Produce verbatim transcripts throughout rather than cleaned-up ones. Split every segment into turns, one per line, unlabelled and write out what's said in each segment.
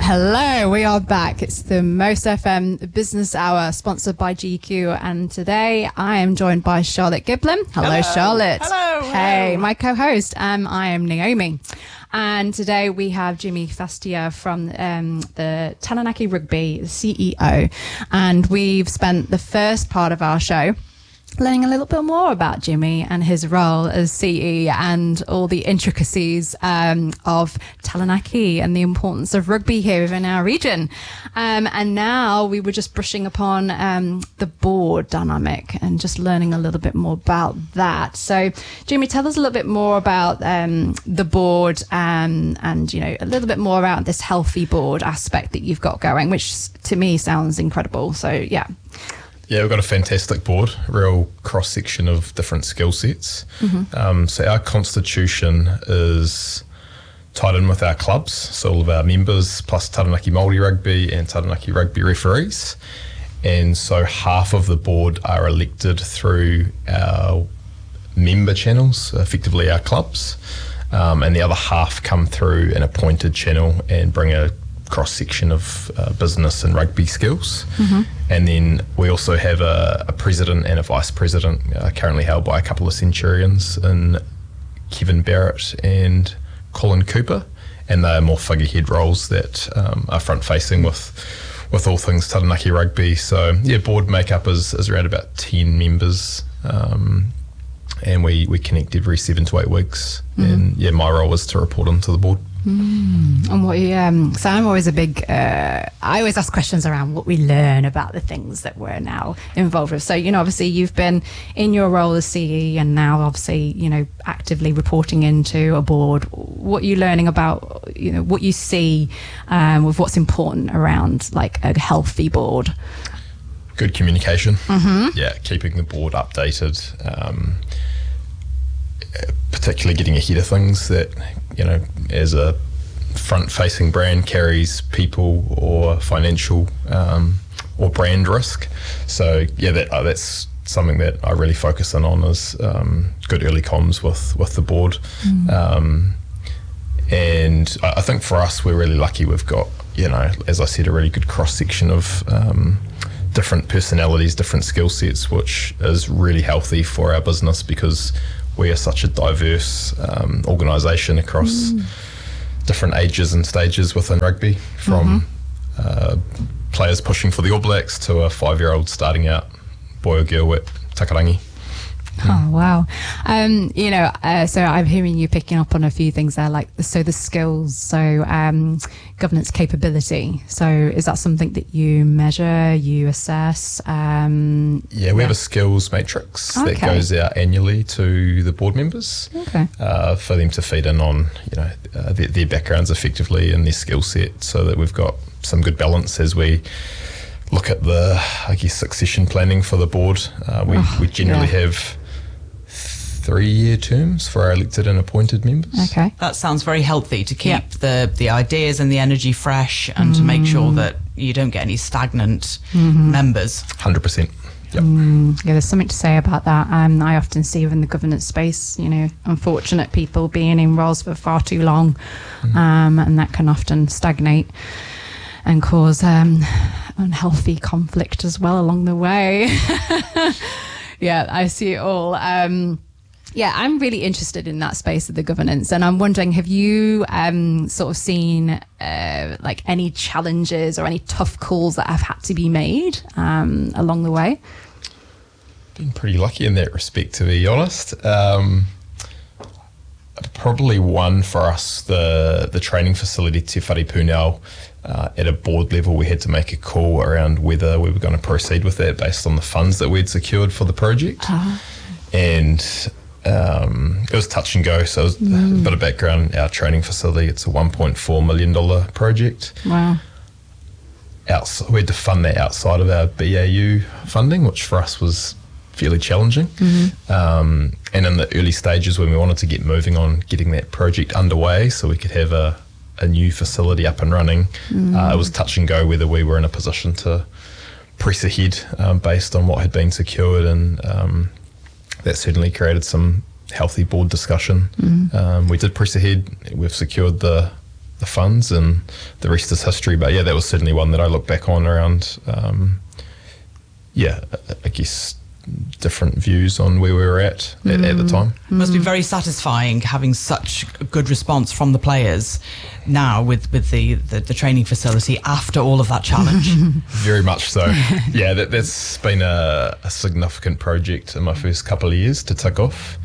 Hello, we are back. It's the Most F M Business Hour, sponsored by G Q, and today I am joined by Charlotte Giblin. Hello,
Hello.
Charlotte.
Hello.
Hey,
hello.
my co-host. Um, I am Naomi, and today we have Jimmy Fastia from um, the Taranaki Rugby, the C E O, and we've spent the first part of our show learning a little bit more about Jimmy and his role as C E and all the intricacies um, of Taranaki and the importance of rugby here within our region. Um, and now we were just brushing upon um, the board dynamic and just learning a little bit more about that. So, Jimmy, tell us a little bit more about um, the board um, and, you know, a little bit more about this healthy board aspect that you've got going, which to me sounds incredible. So, yeah.
Yeah, we've got a fantastic board, real cross-section of different skill sets. Mm-hmm. Um, so our constitution is tied in with our clubs, so all of our members, plus Taranaki Māori Rugby and Taranaki Rugby referees. And so half of the board are elected through our member channels, effectively our clubs, um, and the other half come through an appointed channel and bring a cross-section of uh, business and rugby skills. Mm-hmm. And then we also have a, a president and a vice president uh, currently held by a couple of Centurions in Kevin Barrett and Colin Cooper, and they are more figurehead roles that um, are front-facing with with all things Taranaki Rugby. So yeah, board makeup is, is around about ten members, um, and we, we connect every seven to eight weeks. Mm-hmm. And yeah, my role is to report into the board.
Mm. And what you, um, so I'm always a big, uh, I always ask questions around what we learn about the things that we're now involved with. So, you know, obviously you've been in your role as C E and now obviously, you know, actively reporting into a board. What are you learning about, you know, what you see um, with what's important around like a healthy board?
Good communication.
Mm-hmm.
Yeah, keeping the board updated. Um, particularly getting ahead of things that, you know, as a front-facing brand carries people or financial um, or brand risk. So yeah, that uh, that's something that I really focus in on is um, good early comms with, with the board. Mm. Um, and I, I think for us, we're really lucky. We've got, you know, as I said, a really good cross-section of um, different personalities, different skill sets, which is really healthy for our business because we are such a diverse um, organisation across mm. different ages and stages within rugby, from mm-hmm. uh, players pushing for the All Blacks to a five-year-old starting out, boy or girl at Takarangi.
Oh, wow. Um, you know, uh, so I'm hearing you picking up on a few things there, like, so the skills, so um, governance capability. So is that something that you measure, you assess? Um,
yeah, we yeah. have a skills matrix
okay.
that goes out annually to the board members
okay.
uh, for them to feed in on, you know, uh, their, their backgrounds effectively and their skill set, so that we've got some good balance as we look at the, I guess, succession planning for the board. Uh, we, oh, we generally yeah. have three-year terms for our elected and appointed members.
Okay.
That sounds very healthy to keep
yep.
the, the ideas and the energy fresh and mm. to make sure that you don't get any stagnant mm-hmm. members.
one hundred percent. Yep.
Mm, yeah, there's something to say about that. Um, I often see within the governance space, you know, unfortunate people being in roles for far too long, mm. um, and that can often stagnate and cause um, unhealthy conflict as well along the way. Yeah, I see it all. Um, Yeah, I'm really interested in that space of the governance, and I'm wondering, have you um, sort of seen uh, like any challenges or any tough calls that have had to be made um, along the way?
Been pretty lucky in that respect, to be honest. Um, probably one for us, the the training facility Te Whare Pūnao, uh, at a board level, we had to make a call around whether we were going to proceed with that based on the funds that we'd secured for the project. Uh-huh. And Um, it was touch and go, so it was mm. a bit of background. Our training facility, it's a one point four million dollars project.
Wow.
Outs- we had to fund that outside of our B A U funding, which for us was fairly challenging. Mm-hmm. Um, and in the early stages when we wanted to get moving on getting that project underway so we could have a, a new facility up and running, mm. uh, it was touch and go whether we were in a position to press ahead um, based on what had been secured, and um, that certainly created some healthy board discussion. Mm. Um, we did press ahead. We've secured the the funds, and the rest is history. But yeah, that was certainly one that I look back on around, um, yeah, I guess different views on where we were at at, mm. at the time.
It must be very satisfying having such a good response from the players now with, with the, the, the training facility after all of that challenge.
Very much so. Yeah, that, that's been a, a significant project in my first couple of years to tick off.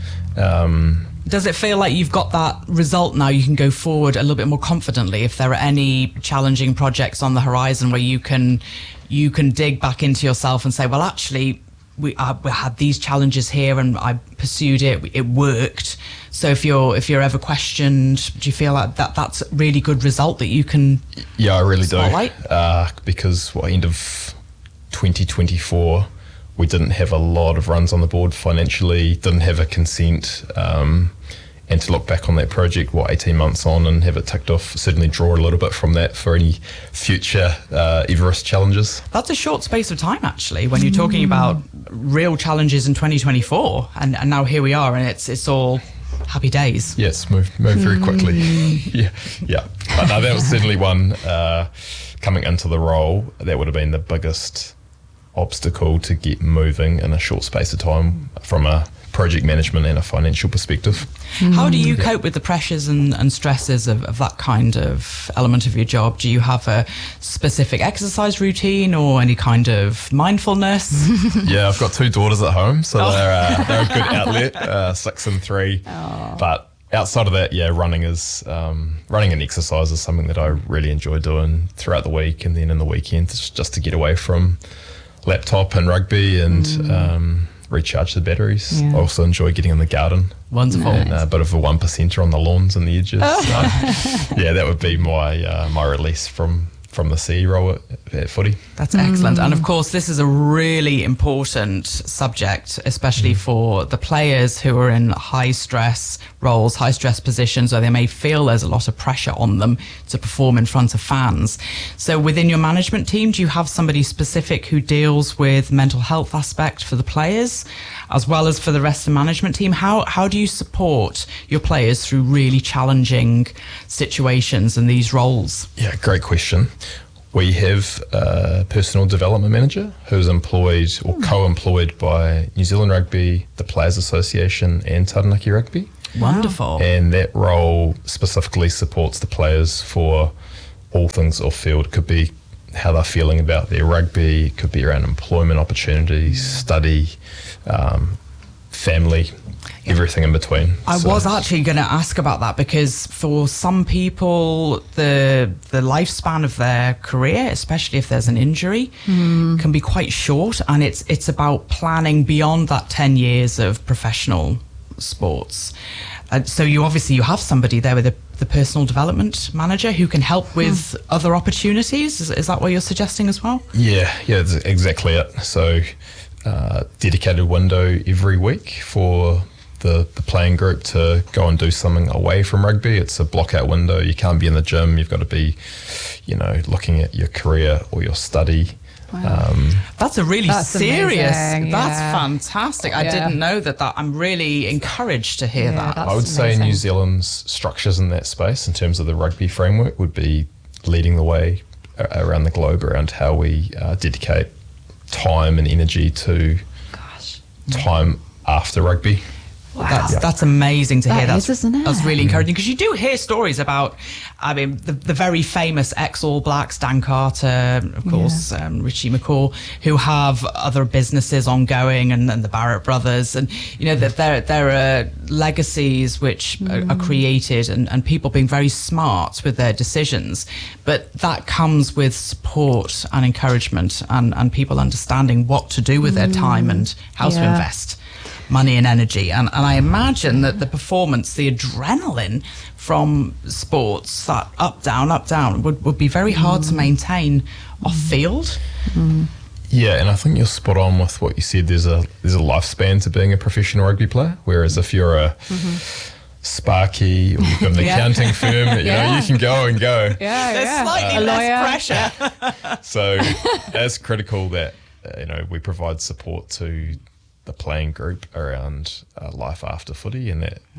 Um,
Does it feel like you've got that result now? You can go forward a little bit more confidently if there are any challenging projects on the horizon where you can you can dig back into yourself and say, well, actually, we, uh, we had these challenges here and I pursued it, it worked. So if you're if you're ever questioned, do you feel like that that's a really good result that you can
Yeah, I really
spotlight?
do. Uh, because what, end of twenty twenty-four, we didn't have a lot of runs on the board financially, didn't have a consent, um, and to look back on that project, what, eighteen months on and have it ticked off, certainly draw a little bit from that for any future uh, Everest challenges.
That's a short space of time, actually, when you're talking about real challenges in twenty twenty-four, and, and now here we are, and it's it's all happy days.
Yes, move move very quickly. yeah, yeah. But no, that was certainly one uh, coming into the role. That would have been the biggest obstacle to get moving in a short space of time from a project management and a financial perspective.
How do you cope with the pressures and, and stresses of, of that kind of element of your job? Do you have a specific exercise routine or any kind of mindfulness?
Yeah, I've got two daughters at home, so oh. they're, uh, they're a good outlet, uh, six and three. Oh. But outside of that, yeah, running is um, running and exercise is something that I really enjoy doing throughout the week, and then in the weekends just to get away from laptop and rugby and mm. um, recharge the batteries. Yeah. I also enjoy getting in the garden.
Wonderful.
And a bit of a one percenter on the lawns and the edges. Oh. So, yeah, that would be my uh, my release from from the C E role at, at footy.
That's excellent. Mm. And of course, this is a really important subject, especially mm. for the players who are in high stress roles, high stress positions where they may feel there's a lot of pressure on them to perform in front of fans. So within your management team, do you have somebody specific who deals with mental health aspect for the players as well as for the rest of the management team? How how do you support your players through really challenging situations and these roles?
Yeah, great question. We have a personal development manager who's employed or mm. co-employed by New Zealand Rugby, the Players Association and Taranaki Rugby.
Wonderful.
And that role specifically supports the players for all things off field. Could be how they're feeling about their rugby, could be around employment opportunities, study, um, family, yeah. everything in between.
I so. was actually going to ask about that, because for some people, the the lifespan of their career, especially if there's an injury, mm. can be quite short, and it's it's about planning beyond that ten years of professional sports. Uh, so you obviously you have somebody there with a, the personal development manager who can help with mm. other opportunities. Is, is that what you're suggesting as well?
Yeah, yeah, that's exactly it. So uh, dedicated window every week for the, the playing group to go and do something away from rugby. It's a block out window. You can't be in the gym. You've got to be, you know, looking at your career or your study.
Wow. Um, that's a really that's serious, amazing, that's yeah. fantastic. I yeah. didn't know that, that. I'm really encouraged to hear yeah, that.
I would amazing. say New Zealand's structures in that space in terms of the rugby framework would be leading the way around the globe around how we uh, dedicate time and energy to Gosh. time after rugby.
Wow. That's, yeah. that's amazing to
that
hear.
Is,
that's,
isn't it?
That's really encouraging, because you do hear stories about, I mean, the, the very famous ex-All Blacks, Dan Carter, of course, yeah. um, Richie McCaw, who have other businesses ongoing, and, and the Barrett brothers, and you know that there there are legacies which mm. are, are created, and, and people being very smart with their decisions, but that comes with support and encouragement, and, and people understanding what to do with mm. their time and how yeah. to invest money and energy. And, and I imagine that the performance, the adrenaline from sports, that up, down, up, down, would, would be very hard mm. to maintain off field.
Mm. Yeah, and I think you're spot on with what you said. There's a there's a lifespan to being a professional rugby player, whereas if you're a mm-hmm. Sparky or you've got an yeah. accounting firm, you yeah. know, you can go and go.
Yeah, There's yeah. slightly uh, less pressure.
So it's critical that, uh, you know, we provide support to the playing group around uh, life after footy, and that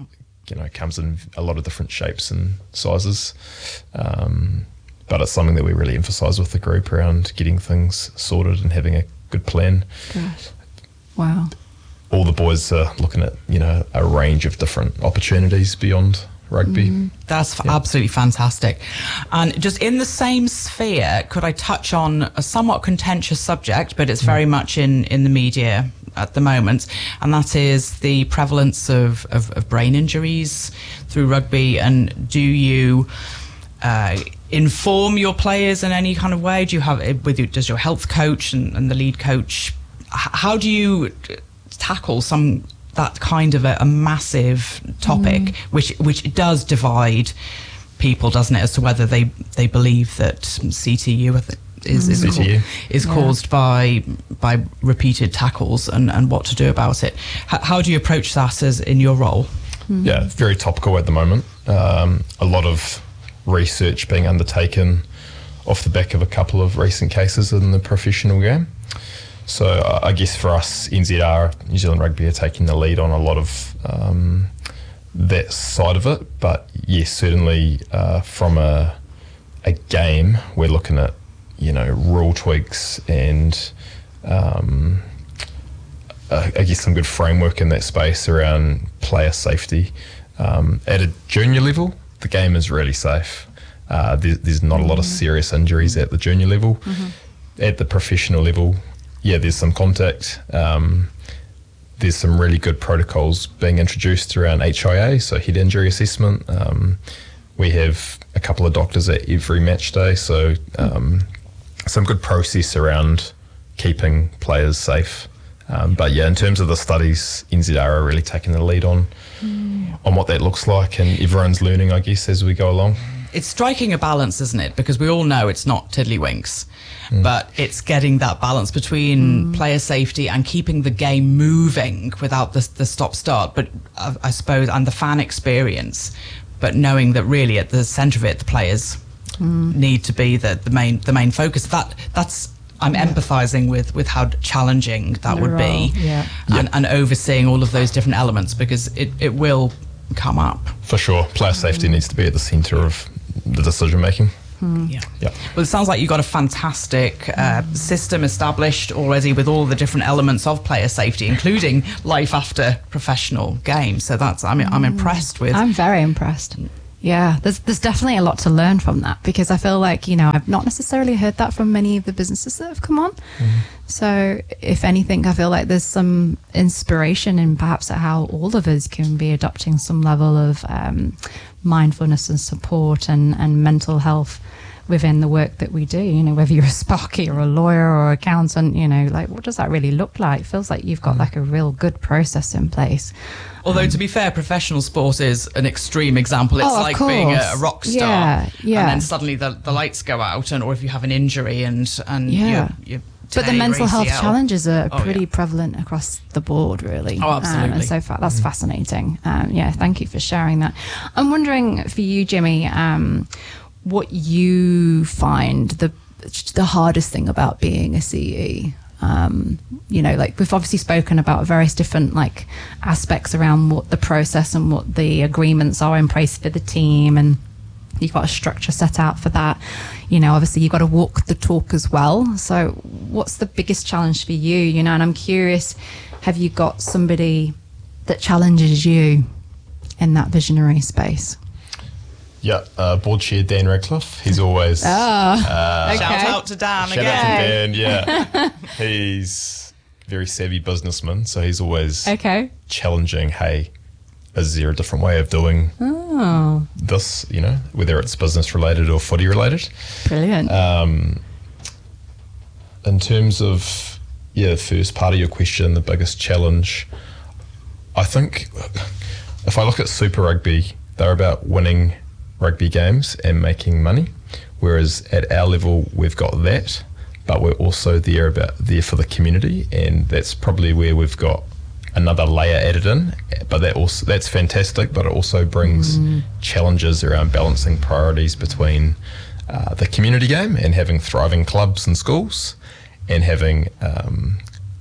you know, comes in a lot of different shapes and sizes. Um, but it's something that we really emphasise with the group around getting things sorted and having a good plan.
Gosh. Wow.
All the boys are looking at, you know, a range of different opportunities beyond rugby.
Mm.
That's
Yeah.
absolutely fantastic. And just in the same sphere, could I touch on a somewhat contentious subject, but it's very much in, in the media at the moment, and that is the prevalence of, of, of brain injuries through rugby. And do you uh, inform your players in any kind of way? Do you have, with you, does your health coach and, and the lead coach, h- how do you tackle some that kind of a, a massive topic, mm. which which does divide people, doesn't it, as to whether they, they believe that C T U is is,
C T U.
ca- is
Yeah.
caused by by repeated tackles, and, and what to do about it. H- how do you approach that as in your role?
Mm.
Yeah, very topical at the moment. Um, a lot of research being undertaken off the back of a couple of recent cases in the professional game. So uh, I guess for us, N Z R, New Zealand Rugby, are taking the lead on a lot of um, that side of it. But yes, certainly uh, from a a game, we're looking at, you know, rule tweaks and um, uh, I guess some good framework in that space around player safety. Um, at a junior level, the game is really safe. Uh, there, there's not a lot of serious injuries at the junior level.
Mm-hmm.
At the professional level, yeah, there's some contact. Um, there's some really good protocols being introduced around H I A, so head injury assessment. Um, we have a couple of doctors at every match day, so um, some good process around keeping players safe. Um, but yeah, in terms of the studies, N Z R are really taking the lead on mm. on what that looks like, and everyone's learning, I guess, as we go along.
It's striking a balance, isn't it? Because we all know it's not tiddlywinks, mm. but it's getting that balance between mm. player safety and keeping the game moving without the, the stop-start, but uh, I suppose, and the fan experience, but knowing that really at the centre of it, the players mm. need to be the, the main the main focus. That that's I'm yeah. empathising with, with how challenging that
You're
would be,
yeah.
and,
yeah.
and overseeing all of those different elements, because it, it will come up.
For sure, player safety mm. needs to be at the centre of the decision making.
Mm.
Yeah.
yeah.
Well, it sounds like you've got a fantastic uh, system established already with all the different elements of player safety, including life after professional games. So that's I'm I'm impressed with.
I'm very impressed. Yeah, there's there's definitely a lot to learn from that, because I feel like, you know, I've not necessarily heard that from many of the businesses that have come on. Mm. So if anything, I feel like there's some inspiration in perhaps at how all of us can be adopting some level of um, mindfulness and support and, and mental health within the work that we do. You know, whether you're a Sparky or a lawyer or accountant, you know, like, what does that really look like? It feels like you've got like a real good process in place.
Although, um, to be fair, professional sport is an extreme example. It's
oh,
like
course.
being a, a rock star,
yeah, yeah.
and then suddenly the, the lights go out, and or if you have an injury and and
yeah.
you, you
but the mental health challenges are
oh,
pretty
yeah.
prevalent across the board, really.
Oh, absolutely.
Um, and so far, that's mm-hmm. fascinating. Um, yeah, thank you for sharing that. I'm wondering for you, Jimmy, um, what you find the the hardest thing about being a C E. Um, you know, like we've obviously spoken about various different like aspects around what the process and what the agreements are in place for the team, and you've got a structure set out for that. You know, obviously you've got to walk the talk as well. So what's the biggest challenge for you? You know, and I'm curious, have you got somebody that challenges you in that visionary space?
Yeah, uh, board chair Dan Radcliffe. He's always...
Oh,
uh,
okay.
Shout out to Dan
shout
again.
out to Dan, yeah. He's a very savvy businessman, so he's always
okay.
challenging, hey, is there a different way of doing
oh.
this, you know, whether it's business related or footy related.
Brilliant.
Um, in terms of, yeah, the first part of your question, the biggest challenge, I think if I look at Super Rugby, they're about winning rugby games and making money, whereas at our level we've got that, but we're also there about there for the community, and that's probably where we've got another layer added in. But that also that's fantastic, but it also brings mm. challenges around balancing priorities between uh, the community game and having thriving clubs and schools, and having um,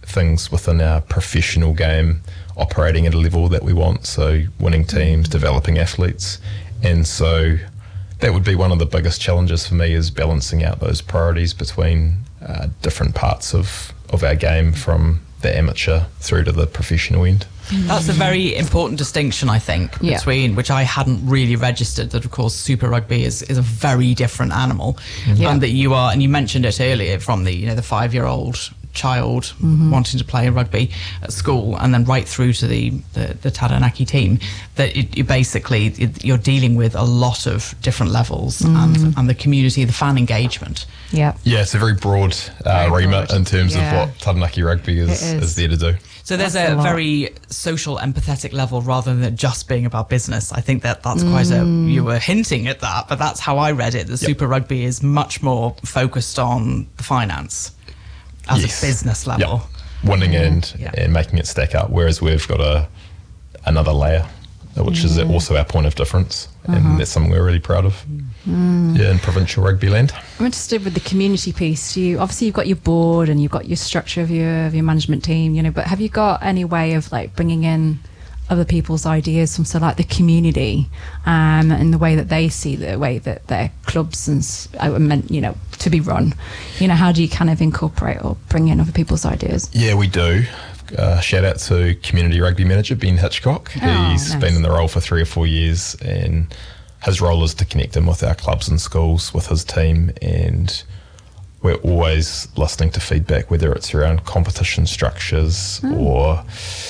things within our professional game operating at a level that we want, so winning teams, developing athletes. And so that would be one of the biggest challenges for me, is balancing out those priorities between uh, different parts of, of our game, from the amateur through to the professional end.
That's a very important distinction, I think,
Yeah.
between which I hadn't really registered, that of course Super Rugby is, is a very different animal.
Yeah.
And that you are, and you mentioned it earlier, from the, you know, the five-year-old child
Mm-hmm.
wanting to play rugby at school, and then right through to the, the, the Taranaki team, that it, you basically, it, you're dealing with a lot of different levels,
Mm-hmm.
and, and the community, the fan engagement.
Yeah.
Yeah, it's a very broad uh,
Very
remit
broad.
in terms
Yeah.
of what Taranaki Rugby is,
It is.
is there to do.
So there's
That's
a,
a lot.
very social, empathetic level, rather than it just being about business. I think that that's quite a, you were hinting at that, but that's how I read it. The Super Rugby is much more focused on the finance as
Yes.
a business level.
Yep. Winning and,
Yeah.
and making it stack up, whereas we've got a another layer, which is also our point of difference, and that's something we're really proud of. Yeah, in provincial rugby land.
I'm interested with the community piece. You obviously you've got your board and you've got your structure of your of your management team, you know. But have you got any way of like bringing in other people's ideas from, so like the community, um, and the way that they see the way that their clubs and s- I meant, you know, to be run? You know, how do you kind of incorporate or bring in other people's ideas?
Yeah, we do. Uh, shout out to community rugby manager Ben Hitchcock.
Oh,
He's
nice.
been in the role for three or four years, and his role is to connect him with our clubs and schools, with his team, and we're always listening to feedback, whether it's around competition structures or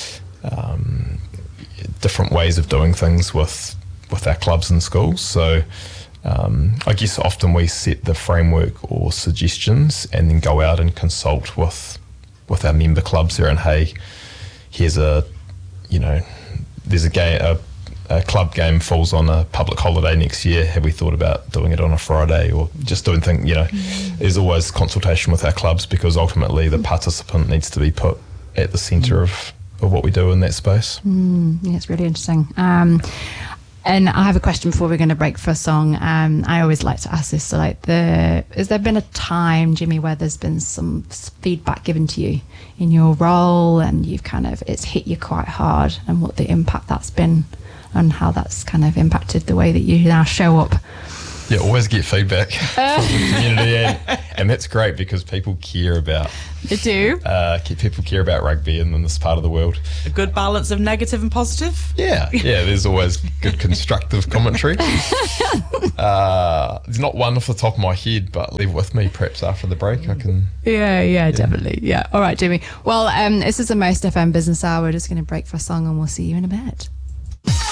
um, different ways of doing things with with our clubs and schools. So um, I guess often we set the framework or suggestions and then go out and consult with with our member clubs around, hey, here's a, you know, there's a game, a, a club game falls on a public holiday next year. Have we thought about doing it on a Friday, or just doing things, you know, there's always consultation with our clubs, because ultimately the participant needs to be put at the centre of, of what we do in that space.
Yeah, it's really interesting. Um, and I have a question before we're going to break for a song. Um, I always like to ask this. So, like, the has there been a time, Jimmy, where there's been some s- feedback given to you in your role, and you've kind of it's hit you quite hard, and what the impact that's been, and how that's kind of impacted the way that you now show up?
Yeah, always get feedback from the community, and, and that's great, because people care about
You do.
uh, people care about rugby in this part of the world.
A good balance of negative and positive.
Yeah, yeah. There's always good constructive commentary. Uh, there's not one off the top of my head, but leave it with me. Perhaps after the break, I can.
Yeah, yeah, definitely. Yeah. All right, Jimmy. Well, um, this is the Most F M Business Hour. We're just going to break for a song, and we'll see you in a bit.